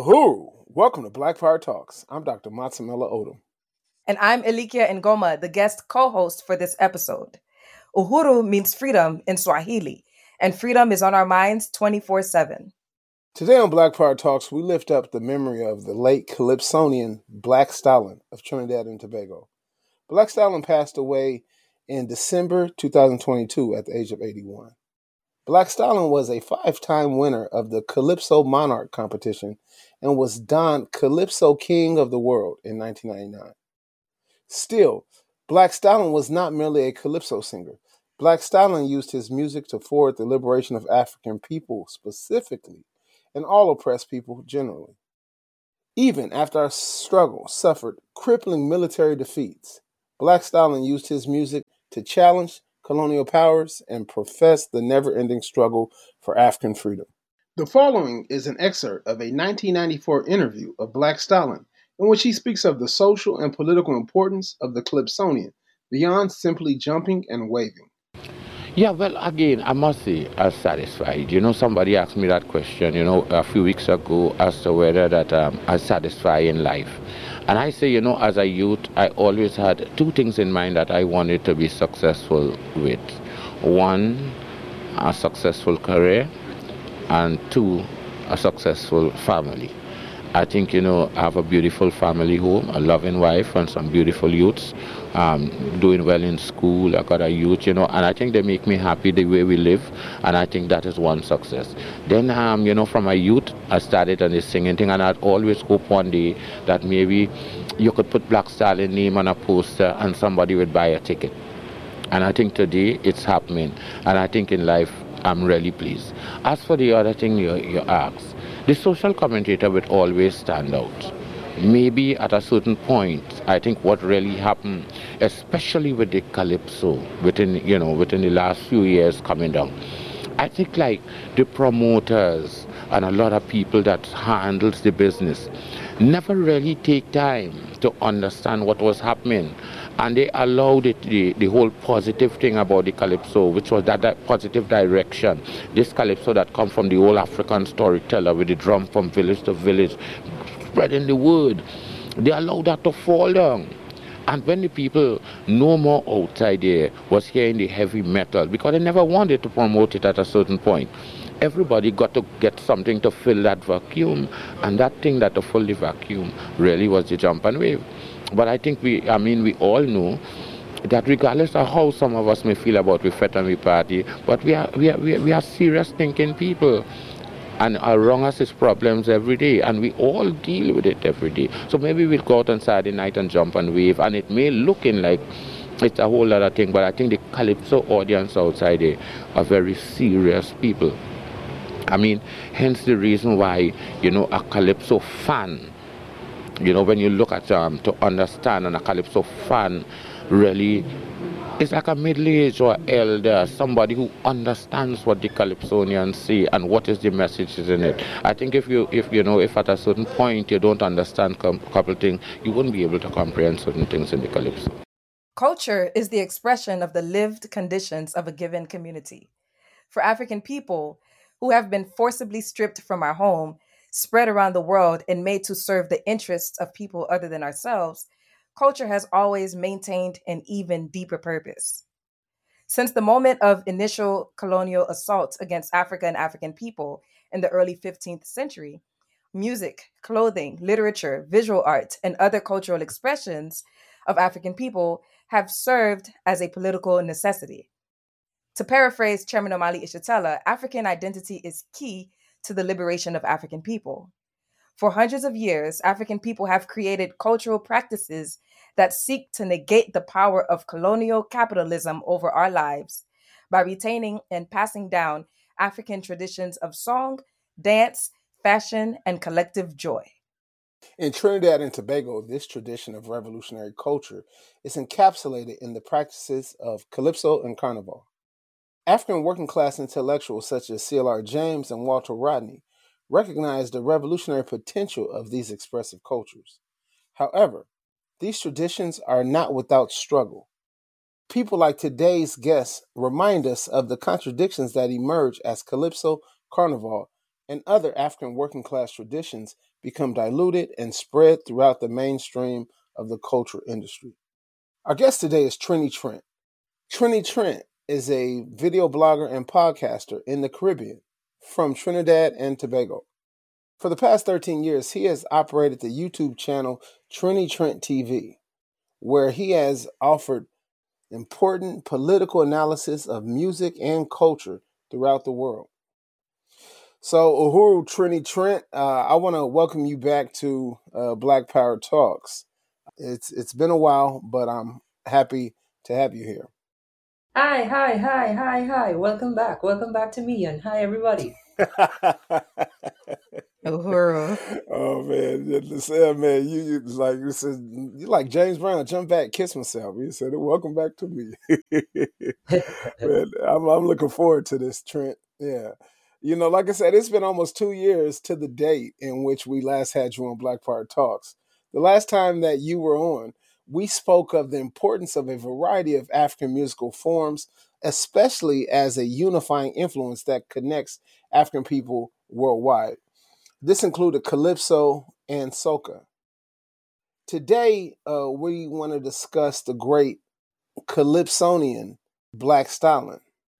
Uhuru, welcome to Black Power Talks. I'm Dr. Matsamela Odom. And I'm Elikia Ngoma, the guest co-host for this episode. Uhuru means freedom in Swahili, and freedom is on our minds 24/7. Today on Black Power Talks, we lift up the memory of the late Calypsonian Black Stalin of Trinidad and Tobago. Black Stalin passed away in December 2022 at the age of 81. Black Stalin was a 5-time winner of the Calypso Monarch competition and was Don Calypso King of the World in 1999. Still, Black Stalin was not merely a calypso singer. Black Stalin used his music to forward the liberation of African people specifically, and all oppressed people generally. Even after our struggle suffered crippling military defeats, Black Stalin used his music to challenge colonial powers and profess the never-ending struggle for African freedom. The following is an excerpt of a 1994 interview of Black Stalin, in which he speaks of the social and political importance of the Calypsonian, beyond simply jumping and waving. Yeah, well, again, I must say, I'm satisfied. Somebody asked me that question, a few weeks ago as to whether that I'm satisfied in life. And I say, as a youth, I always had two things in mind that I wanted to be successful with. One, a successful career, and two, a successful family. I think, I have a beautiful family home, a loving wife, and some beautiful youths, doing well in school. I got a youth, and I think they make me happy the way we live, and I think that is one success. Then, from a youth, I started on this singing thing, and I'd always hope one day that maybe you could put Black Stalin name on a poster and somebody would buy a ticket. And I think today it's happening, and I think in life I'm really pleased. As for the other thing you asked, the social commentator would always stand out. Maybe at a certain point, I think what really happened, especially with the Calypso, within the last few years coming down, I think like the promoters and a lot of people that handles the business never really take time to understand what was happening, and they allowed it the whole positive thing about the Calypso, which was that positive direction. This Calypso that come from the old African storyteller with the drum from village to village, spreading the word. They allowed that to fall down. And when the people no more outside there was hearing the heavy metal, because they never wanted to promote it at a certain point, everybody got to get something to fill that vacuum, and that thing that to fill the vacuum really was the jump and wave. But I think we all know that regardless of how some of us may feel about we fet and we party, but we are serious thinking people. And around us is problems every day, and we all deal with it every day. So maybe we'll go out on Saturday night and jump and wave, and it may look in like it's a whole other thing, but I think the Calypso audience outside there are very serious people. Hence the reason why, a Calypso fan, when you look at to understand, and a Calypso fan really is like a middle-aged or elder, somebody who understands what the Calypsonians say and what is the messages in it. I think if at a certain point you don't understand a couple things, you wouldn't be able to comprehend certain things in the Calypso. Culture is the expression of the lived conditions of a given community. For African people who have been forcibly stripped from our home, spread around the world, and made to serve the interests of people other than ourselves, culture has always maintained an even deeper purpose. Since the moment of initial colonial assault against Africa and African people in the early 15th century, music, clothing, literature, visual art, and other cultural expressions of African people have served as a political necessity. To paraphrase Chairman Omali Ishitela, African identity is key to the liberation of African people. For hundreds of years, African people have created cultural practices that seek to negate the power of colonial capitalism over our lives by retaining and passing down African traditions of song, dance, fashion, and collective joy. In Trinidad and Tobago, this tradition of revolutionary culture is encapsulated in the practices of Calypso and Carnival. African working class intellectuals such as C.L.R. James and Walter Rodney recognized the revolutionary potential of these expressive cultures. However, these traditions are not without struggle. People like today's guests remind us of the contradictions that emerge as Calypso, Carnival, and other African working class traditions become diluted and spread throughout the mainstream of the culture industry. Our guest today is Trini Trent. Trini Trent is a video blogger and podcaster in the Caribbean from Trinidad and Tobago. For the past 13 years, he has operated the YouTube channel Trini Trent TV, where he has offered important political analysis of music and culture throughout the world. So, Uhuru Trini Trent, I want to welcome you back to Black Power Talks. It's been a while, but I'm happy to have you here. Hi. Welcome back to me, and hi, everybody. Uhuru. Oh man, man, you like James Brown, jump back, kiss myself. You said, "Welcome back to me." Man, I'm looking forward to this, Trent. Yeah, like I said, it's been almost 2 years to the date in which we last had you on Black Power Talks. The last time that you were on, we spoke of the importance of a variety of African musical forms, especially as a unifying influence that connects African people worldwide. This included calypso and soca. Today, we want to discuss the great calypsonian Black Stalin.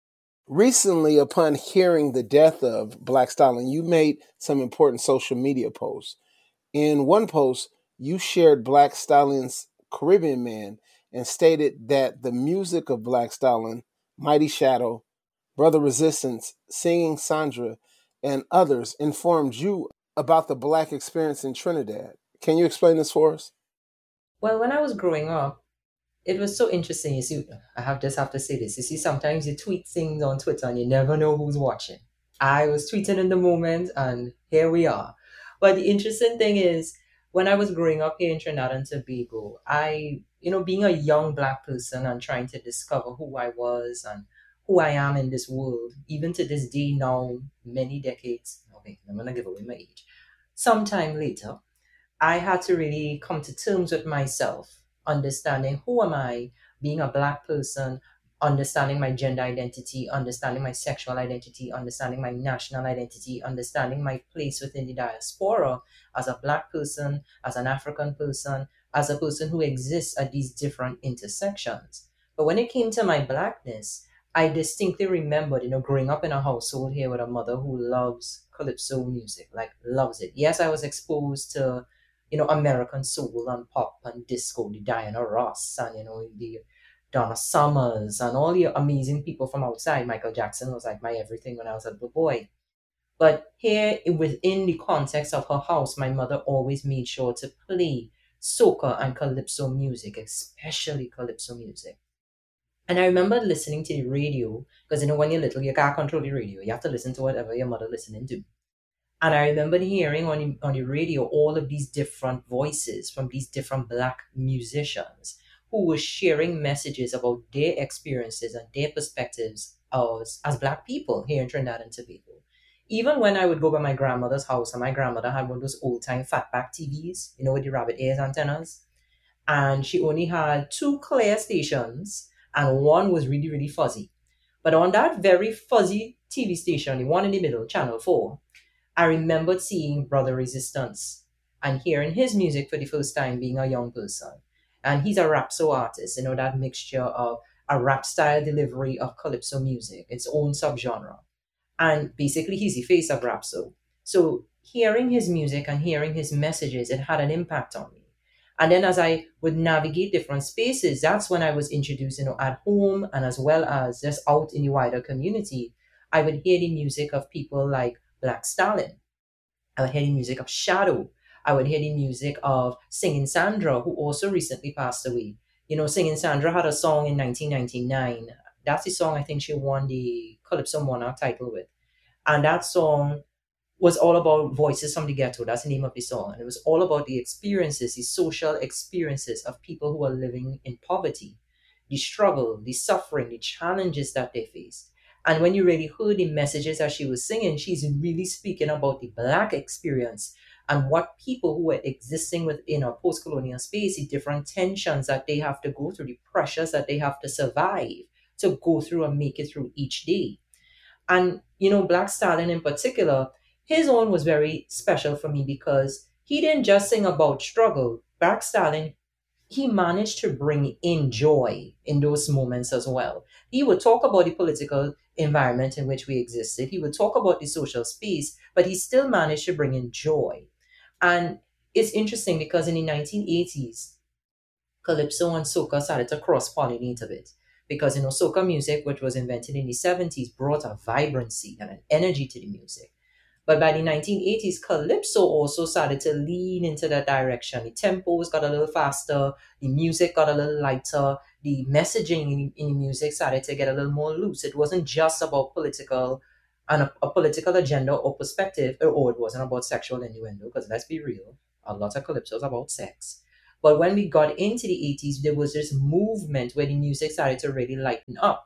Recently, upon hearing the death of Black Stalin, you made some important social media posts. In one post, you shared Black Stalin's Caribbean Man and stated that the music of Black Stalin, Mighty Shadow, Brother Resistance, Singing Sandra, and others informed you about the Black experience in Trinidad. Can you explain this for us? Well, when I was growing up, it was so interesting. You see, just have to say this. You see, sometimes you tweet things on Twitter and you never know who's watching. I was tweeting in the moment, and here we are. But the interesting thing is, when I was growing up here in Trinidad and Tobago, being a young Black person and trying to discover who I was and who I am in this world, even to this day now, many decades, okay, I'm going to give away my age, sometime later, I had to really come to terms with myself, understanding who am I, being a Black person, understanding my gender identity, understanding my sexual identity, understanding my national identity, understanding my place within the diaspora as a Black person, as an African person, as a person who exists at these different intersections. But when it came to my Blackness, I distinctly remembered, growing up in a household here with a mother who loves calypso music, like loves it. Yes, I was exposed to American soul and pop and disco, the Diana Ross and, the Donna Summers and all the amazing people from outside. Michael Jackson was like my everything when I was a little boy. But here, within the context of her house, my mother always made sure to play soca and calypso music, especially calypso music. And I remember listening to the radio, because, when you're little, you can't control the radio. You have to listen to whatever your mother listening to. And I remember hearing on the radio all of these different voices from these different Black musicians who were sharing messages about their experiences and their perspectives as Black people here in Trinidad and Tobago. Even when I would go by my grandmother's house, and my grandmother had one of those old-time fatback TVs, with the rabbit ears antennas, and she only had 2 clear stations, and one was really, really fuzzy. But on that very fuzzy TV station, the one in the middle, Channel 4, I remembered seeing Brother Resistance and hearing his music for the first time being a young person. And he's a rapso artist, that mixture of a rap style delivery of calypso music, its own subgenre. And basically he's the face of rapso. So hearing his music and hearing his messages, it had an impact on me. And then as I would navigate different spaces, that's when I was introduced, at home and as well as just out in the wider community, I would hear the music of people like Black Stalin. I would hear the music of Shadow. I would hear the music of Singing Sandra, who also recently passed away. Singing Sandra had a song in 1999. That's the song I think she won the Calypso Monarch title with. And that song was all about voices from the ghetto. That's the name of the song. And it was all about the experiences, the social experiences of people who are living in poverty, the struggle, the suffering, the challenges that they face. And when you really heard the messages that she was singing, she's really speaking about the Black experience and what people who are existing within a post-colonial space, the different tensions that they have to go through, the pressures that they have to survive to go through and make it through each day. And, Black Stalin in particular, His own was very special for me because he didn't just sing about struggle. Black Stallion, he managed to bring in joy in those moments as well. He would talk about the political environment in which we existed, he would talk about the social space, but he still managed to bring in joy. And it's interesting because in the 1980s, calypso and soca started to cross pollinate a bit. Because soca music, which was invented in the 70s, brought a vibrancy and an energy to the music. But by the 1980s, calypso also started to lean into that direction. The tempos got a little faster, the music got a little lighter, the messaging in the music started to get a little more loose. It wasn't just about political and a political agenda or perspective, or it wasn't about sexual innuendo, because let's be real, a lot of calypso is about sex. But when we got into the 80s, there was this movement where the music started to really lighten up.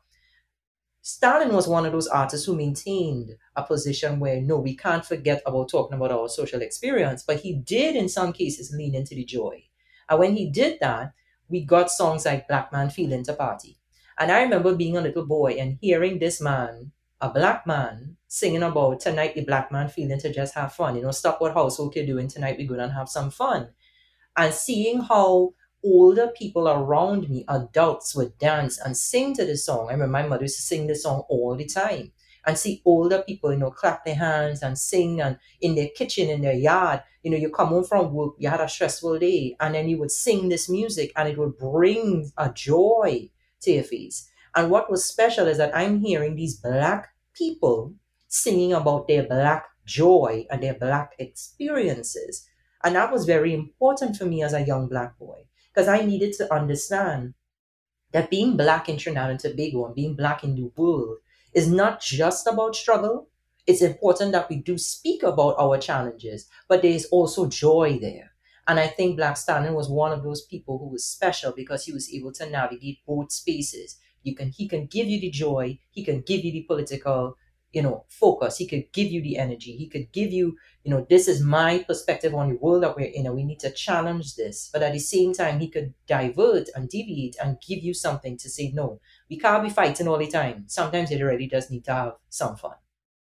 Stalin was one of those artists who maintained a position where, no, we can't forget about talking about our social experience, but he did, in some cases, lean into the joy. And when he did that, we got songs like Black Man Feeling to Party. And I remember being a little boy and hearing this man, a black man, singing about tonight the black man feeling to just have fun. Stop what housework you're doing tonight, we're going to have some fun. And seeing how older people around me, adults, would dance and sing to the song. I remember my mother used to sing the song all the time. And see older people, clap their hands and sing, and in their kitchen, in their yard, you come home from work, you had a stressful day, and then you would sing this music and it would bring a joy to your face. And what was special is that I'm hearing these black people singing about their black joy and their black experiences. And that was very important for me as a young black boy, because I needed to understand that being black in Trinidad and Tobago and being black in the world is not just about struggle. It's important that we do speak about our challenges, but there is also joy there. And I think Black Stallion was one of those people who was special because he was able to navigate both spaces. He can give you the joy, he can give you the political, focus, he could give you the energy, he could give you, this is my perspective on the world that we're in, and we need to challenge this. But at the same time, he could divert and deviate and give you something to say, no, we can't be fighting all the time. Sometimes it really does need to have some fun.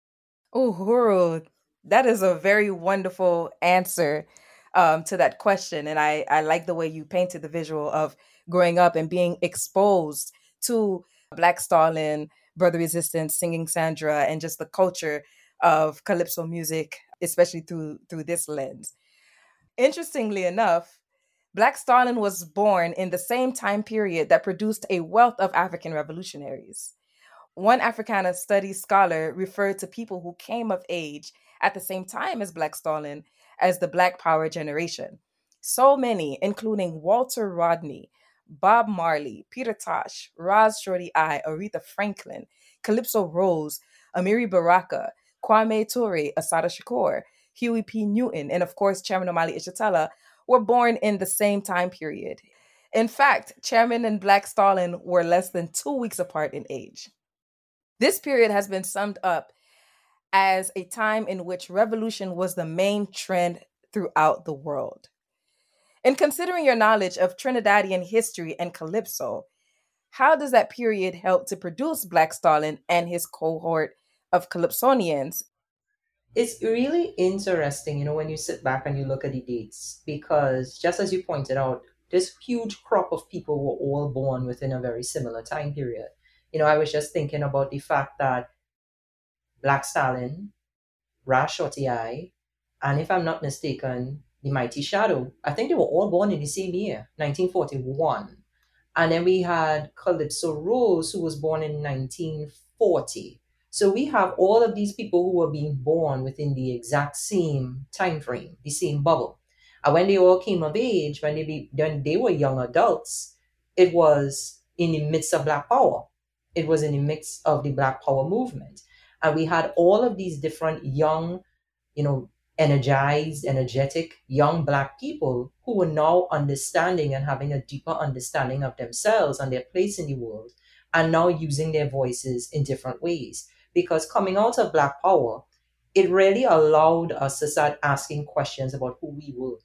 Oh, Huru, that is a very wonderful answer to that question. And I like the way you painted the visual of growing up and being exposed to Black Stalin, Brother Resistance, Singing Sandra, and just the culture of calypso music, especially through this lens. Interestingly enough, Black Stalin was born in the same time period that produced a wealth of African revolutionaries. One Africana studies scholar referred to people who came of age at the same time as Black Stalin as the Black Power generation. So many, including Walter Rodney, Bob Marley, Peter Tosh, Roz Shorty I, Aretha Franklin, Calypso Rose, Amiri Baraka, Kwame Ture, Asada Shakur, Huey P. Newton, and of course Chairman Omali Ishitala were born in the same time period. In fact, Chairman and Black Stalin were less than 2 weeks apart in age. This period has been summed up as a time in which revolution was the main trend throughout the world. In considering your knowledge of Trinidadian history and calypso, how does that period help to produce Black Stalin and his cohort of calypsonians? It's really interesting, when you sit back and you look at the dates, because just as you pointed out, this huge crop of people were all born within a very similar time period. I was just thinking about the fact that Black Stalin, Ras Shorty I, and if I'm not mistaken, the Mighty Shadow, I think they were all born in the same year, 1941. And then we had Calypso Rose, who was born in 1940. So we have all of these people who were being born within the exact same time frame, the same bubble. And when they all came of age, when they were young adults, it was in the midst of Black Power. It was in the midst of the Black Power movement. And we had all of these different young, energized, energetic, young Black people who were now understanding and having a deeper understanding of themselves and their place in the world, and now using their voices in different ways. Because coming out of Black Power, it really allowed us to start asking questions about who we were.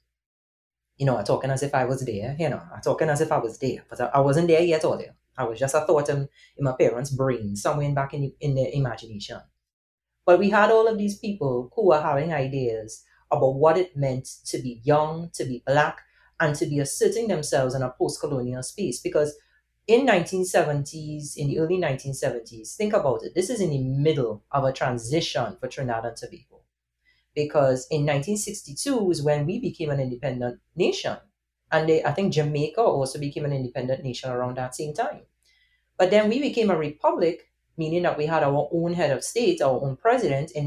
I'm talking as if I was there, I'm talking as if I was there, but I wasn't there yet or there. I was just a thought in my parents' brain, somewhere back in their imagination. But we had all of these people who were having ideas about what it meant to be young, to be black, and to be asserting themselves in a post-colonial space. Because in 1970s, in the early 1970s, think about it. This is in the middle of a transition for Trinidad and Tobago. Because in 1962 is when we became an independent nation. And I think Jamaica also became an independent nation around that same time. But then we became a republic, meaning that we had our own head of state, our own president in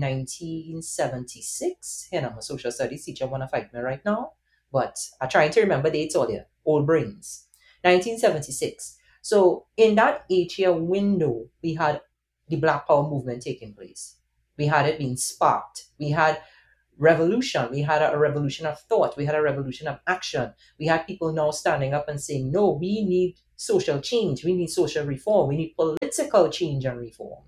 1976. And I'm a social studies teacher, I want to fight me right now. But I'm trying to remember dates earlier. Old brains. 1976. So in that 8-year window, we had the Black Power movement taking place. We had it being sparked. We had revolution. We had a revolution of thought. We had a revolution of action. We had people now standing up and saying, no, we need social change. We need social reform. We need political change and reform.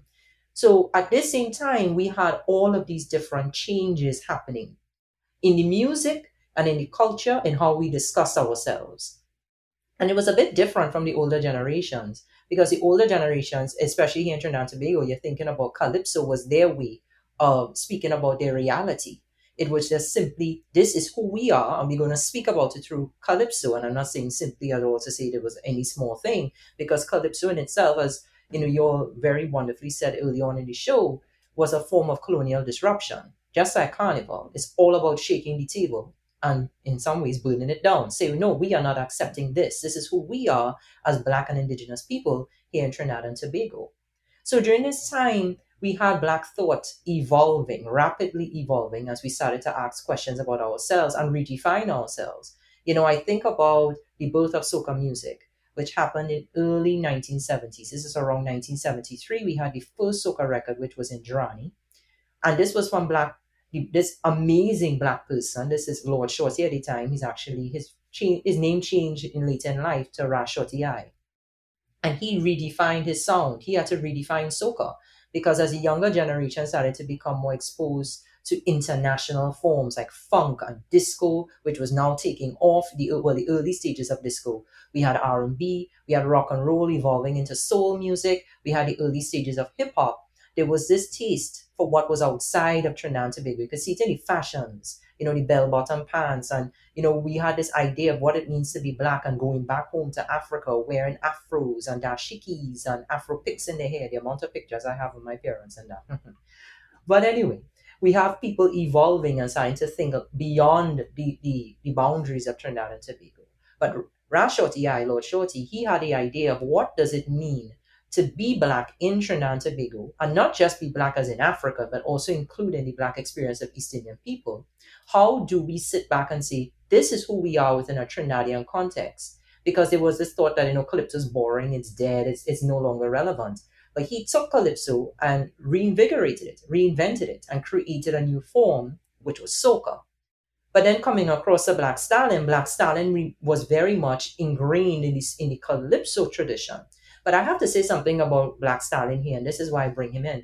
So at the same time, we had all of these different changes happening in the music and in the culture and how we discuss ourselves. And it was a bit different from the older generations, because the older generations, especially here in Trinidad and Tobago, you're thinking about calypso was their way of speaking about their reality. It was just simply, this is who we are, and we're going to speak about it through calypso. And I'm not saying simply at all to say there was any small thing, because calypso in itself, as you all very wonderfully said early on in the show, was a form of colonial disruption. Just like carnival, it's all about shaking the table and in some ways burning it down. Say, no, we are not accepting this. This is who we are as Black and Indigenous people here in Trinidad and Tobago. So during this time, we had Black thought evolving, rapidly evolving, as we started to ask questions about ourselves and redefine ourselves. I think about the birth of soca music, which happened in early 1970s. This is around 1973. We had the first soca record, which was in Drani. And this was from this amazing Black person. This is Lord Shorty at the time. He's actually, his name changed in later in life to Ras Shorty I. And he redefined his sound. He had to redefine soca, because as the younger generation started to become more exposed to international forms like funk and disco, which was now taking off, the early stages of disco. We had R&B, we had rock and roll evolving into soul music, we had the early stages of hip hop. There was this taste for what was outside of Trinidad and Tobago. You could see it in the fashions, the bell-bottom pants. And, we had this idea of what it means to be Black and going back home to Africa, wearing afros and dashikis and afro picks in their hair, the amount of pictures I have of my parents and that. But anyway, we have people evolving and starting to think beyond the boundaries of Trinidad and Tobago. But Ras Shorty I, Lord Shorty, he had the idea of what does it mean to be Black in Trinidad and Tobago, and not just be Black as in Africa, but also including the Black experience of East Indian people. How do we sit back and say, this is who we are within a Trinidadian context? Because there was this thought that, calypso is boring, it's dead, it's no longer relevant. But he took calypso and reinvigorated it, reinvented it, and created a new form, which was soca. But then coming across the Black Stallion was very much ingrained in the calypso tradition. But I have to say something about Black Stallion here, and this is why I bring him in.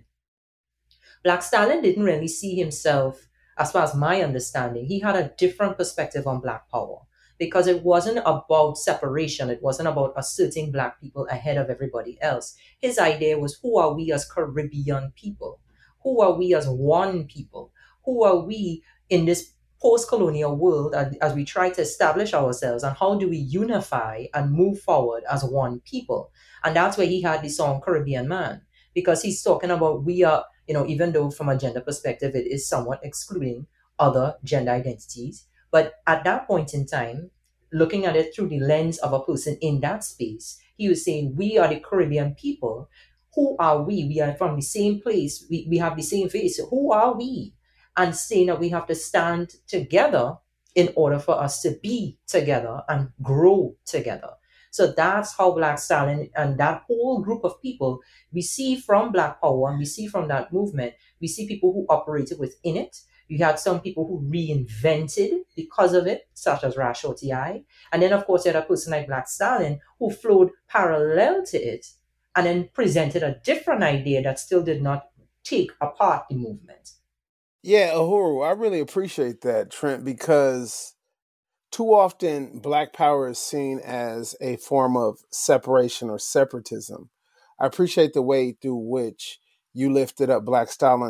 Black Stallion didn't really see himself, as far as my understanding, he had a different perspective on Black power, because it wasn't about separation. It wasn't about asserting Black people ahead of everybody else. His idea was, who are we as Caribbean people? Who are we as one people? Who are we in this post-colonial world as we try to establish ourselves, and how do we unify and move forward as one people? And that's where he had the song Caribbean Man, because he's talking about we are, even though from a gender perspective, it is somewhat excluding other gender identities. But at that point in time, looking at it through the lens of a person in that space, he was saying, we are the Caribbean people. Who are we? We are from the same place. We have the same face. Who are we? And saying that we have to stand together in order for us to be together and grow together. So that's how Black Stallion and that whole group of people, we see from Black Power and we see from that movement, we see people who operated within it. You had some people who reinvented because of it, such as Ras Shorty I. And then, of course, you had a person like Black Stallion who flowed parallel to it and then presented a different idea that still did not take apart the movement. Yeah, Uhuru, I really appreciate that, Trent, because too often Black power is seen as a form of separation or separatism. I appreciate the way through which you lifted up Black Stallion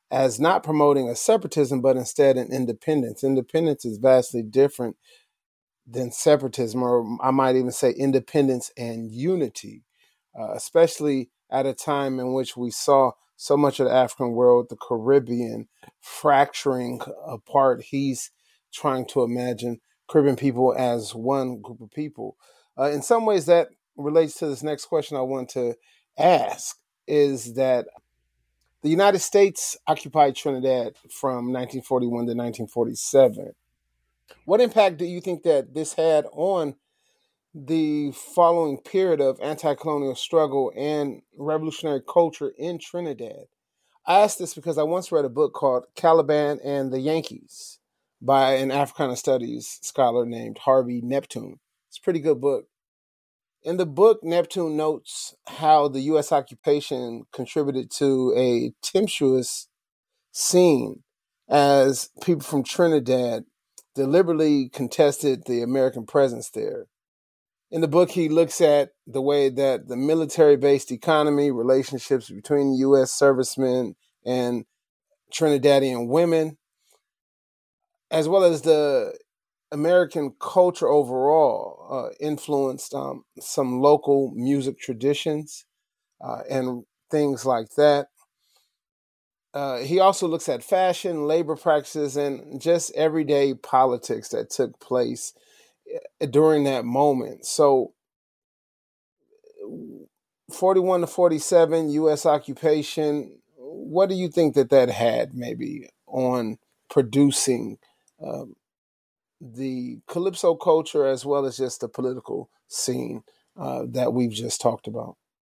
as not promoting a separatism, but instead an independence. Independence is vastly different than separatism, or I might even say independence and unity, especially at a time in which we saw so much of the African world, the Caribbean, fracturing apart. He's trying to imagine Caribbean people as one group of people. In some ways, that relates to this next question I want to ask, is that the United States occupied Trinidad from 1941 to 1947. What impact do you think that this had on the following period of anti-colonial struggle and revolutionary culture in Trinidad? I ask this because I once read a book called Caliban and the Yankees by an Africana Studies scholar named Harvey Neptune. It's a pretty good book. In the book, Neptune notes how the U.S. occupation contributed to a tempestuous scene as people from Trinidad deliberately contested the American presence there. In the book, he looks at the way that the military-based economy, relationships between U.S. servicemen and Trinidadian women, as well as the American culture overall, influenced some local music traditions and things like that. He also looks at fashion, labor practices, and just everyday politics that took place during that moment. So 41 to 47, U.S. occupation, what do you think that had maybe on producing the Calypso culture as well as just the political scene that we've just talked about?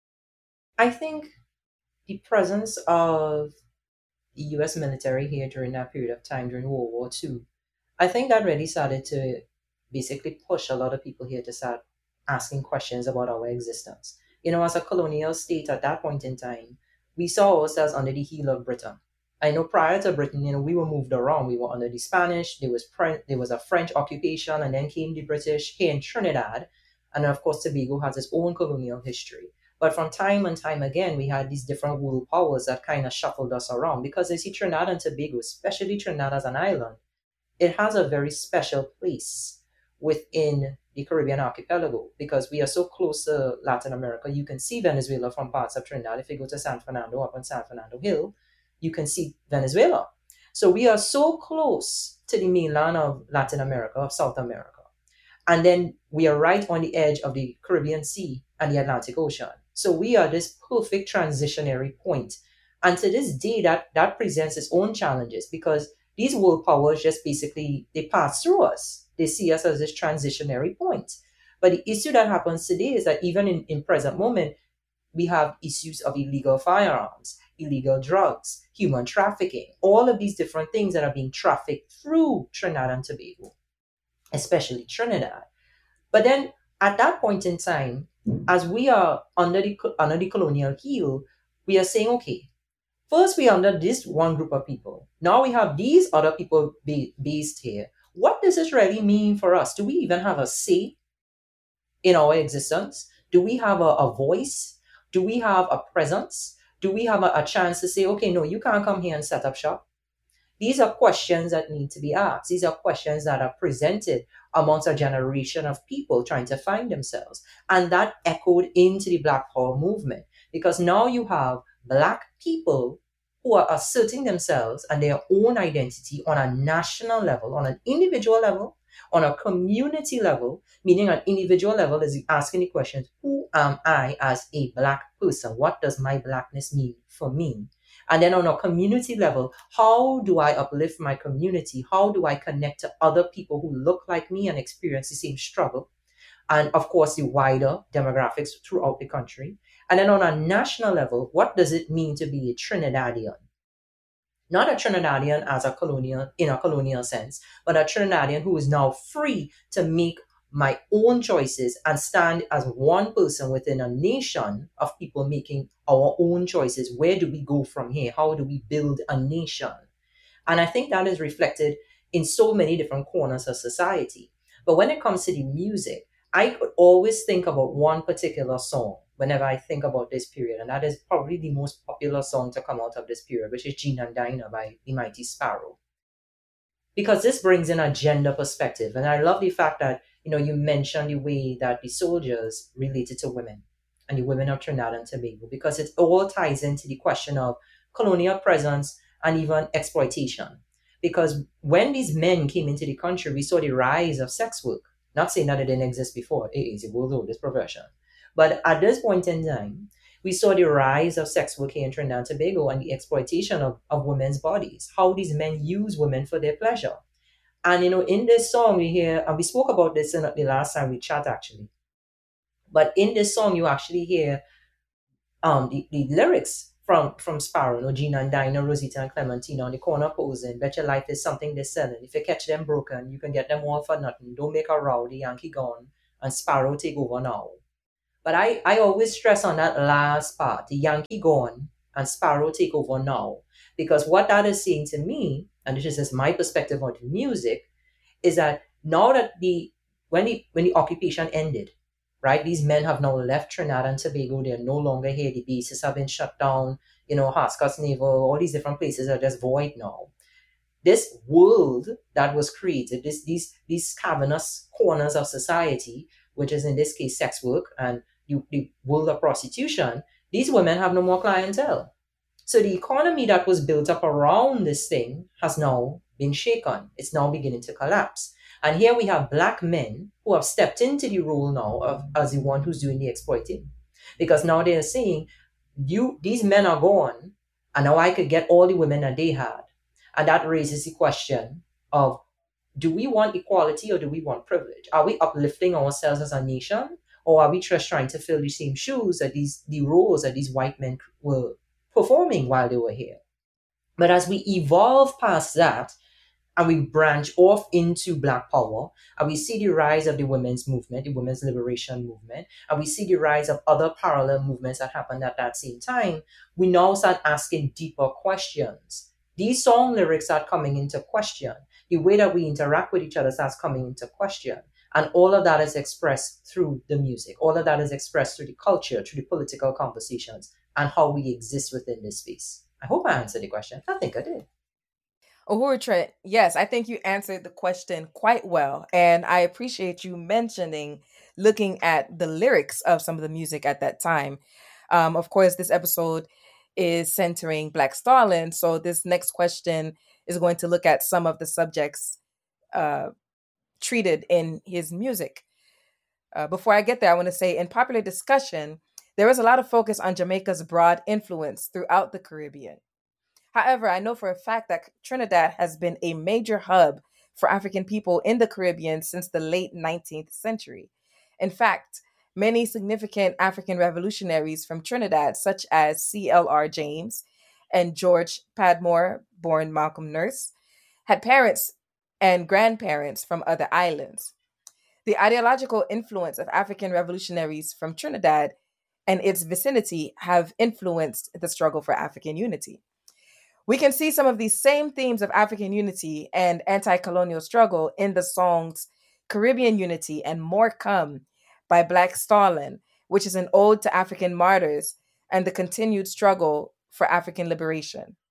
I think the presence of the US military here during that period of time during World War II, I think that really started to basically push a lot of people here to start asking questions about our existence. As a colonial state at that point in time, we saw ourselves under the heel of Britain. I know prior to Britain, we were moved around. We were under the Spanish, there was a French occupation, and then came the British here in Trinidad. And of course, Tobago has its own colonial history. But from time and time again, we had these different world powers that kind of shuffled us around. Because you see, Trinidad and Tobago, especially Trinidad as an island, it has a very special place within the Caribbean archipelago because we are so close to Latin America. You can see Venezuela from parts of Trinidad. If you go to San Fernando, up on San Fernando Hill, you can see Venezuela. So we are so close to the mainland of Latin America, of South America. And then we are right on the edge of the Caribbean Sea and the Atlantic Ocean. So we are this perfect transitionary point. And to this day, that presents its own challenges because these world powers just basically, they pass through us. They see us as this transitionary point. But the issue that happens today is that even in present moment, we have issues of illegal firearms, illegal drugs, human trafficking, all of these different things that are being trafficked through Trinidad and Tobago, especially Trinidad. But then at that point in time, as we are under the colonial heel, we are saying, okay, first we are under this one group of people. Now we have these other people based here. What does this really mean for us? Do we even have a say in our existence? Do we have a voice? Do we have a presence? Do we have a chance to say, okay, no, you can't come here and set up shop? These are questions that need to be asked. These are questions that are presented amongst a generation of people trying to find themselves. And that echoed into the Black Power movement because now you have Black people who are asserting themselves and their own identity on a national level, on an individual level, on a community level, meaning an individual level is asking the question, who am I as a Black person? What does my Blackness mean for me? And then on a community level, how do I uplift my community? How do I connect to other people who look like me and experience the same struggle? And of course, the wider demographics throughout the country. And then on a national level, what does it mean to be a Trinidadian? Not a Trinidadian as in a colonial sense, but a Trinidadian who is now free to make my own choices and stand as one person within a nation of people making our own choices. Where do we go from here? How do we build a nation? And I think that is reflected in so many different corners of society. But when it comes to the music, I could always think about one particular song whenever I think about this period, and that is probably the most popular song to come out of this period, which is Gina and Dinah by the Mighty Sparrow. Because this brings in a gender perspective. And I love the fact that, you mentioned the way that the soldiers related to women and the women of Trinidad and Tobago, because it all ties into the question of colonial presence and even exploitation. Because when these men came into the country, we saw the rise of sex work. Not saying that it didn't exist before. It is a world oldest profession. But at this point in time, we saw the rise of sex work here in Trinidad and Tobago and the exploitation of women's bodies, how these men use women for their pleasure. And, in this song we hear, and we spoke about this in the last time we chat actually, but in this song you actually hear the lyrics from Sparrow, Gina and Dinah, Rosita and Clementina on the corner posing, bet your life is something they're selling. If you catch them broken, you can get them all for nothing. Don't make a row, the Yankee gone, and Sparrow take over now. But I always stress on that last part, the Yankee gone and Sparrow take over now. Because what that is saying to me, and this is just my perspective on the music, is that now that when the occupation ended, right, these men have now left Trinidad and Tobago, they're no longer here, the bases have been shut down, Hotspur Naval, all these different places are just void now. This world that was created, these cavernous corners of society, which is in this case sex work and the world of prostitution, these women have no more clientele. So the economy that was built up around this thing has now been shaken. It's now beginning to collapse. And here we have Black men who have stepped into the role now as the one who's doing the exploiting. Because now they're saying, these men are gone, and now I could get all the women that they had. And that raises the question of, do we want equality or do we want privilege? Are we uplifting ourselves as a nation? Or are we just trying to fill the same shoes that the roles that these white men were performing while they were here? But as we evolve past that, and we branch off into Black power, and we see the rise of the women's movement, the women's liberation movement, and we see the rise of other parallel movements that happened at that same time, we now start asking deeper questions. These song lyrics are coming into question. The way that we interact with each other starts coming into question. And all of that is expressed through the music. All of that is expressed through the culture, through the political conversations, and how we exist within this space. I hope I answered the question. I think I did. Uhuru Trent, yes, I think you answered the question quite well. And I appreciate you mentioning looking at the lyrics of some of the music at that time. Of course, this episode is centering Black Stalin. So this next question is going to look at some of the subjects treated in his music. Before I get there, I want to say in popular discussion, there is a lot of focus on Jamaica's broad influence throughout the Caribbean. However, I know for a fact that Trinidad has been a major hub for African people in the Caribbean since the late 19th century. In fact, many significant African revolutionaries from Trinidad, such as C.L.R. James and George Padmore, born Malcolm Nurse, had parents and grandparents from other islands. The ideological influence of African revolutionaries from Trinidad and its vicinity have influenced the struggle for African unity. We can see some of these same themes of African unity and anti-colonial struggle in the songs Caribbean Unity and More Come by Black Stalin, which is an ode to African martyrs and the continued struggle for African liberation.